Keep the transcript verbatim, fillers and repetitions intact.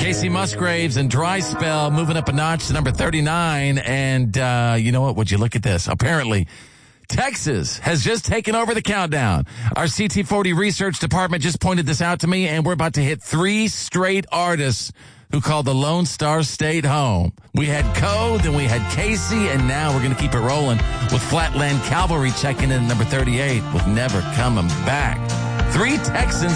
Casey Musgraves and Dry Spell moving up a notch to number thirty-nine. And uh, you know what? Would you look at this? Apparently, Texas has just taken over the countdown. Our C T forty research department just pointed this out to me, and we're about to hit three straight artists who called the Lone Star State home. We had Code, then we had Casey, and now we're going to keep it rolling with Flatland Cavalry checking in at number thirty-eight with Never Coming Back. Three Texans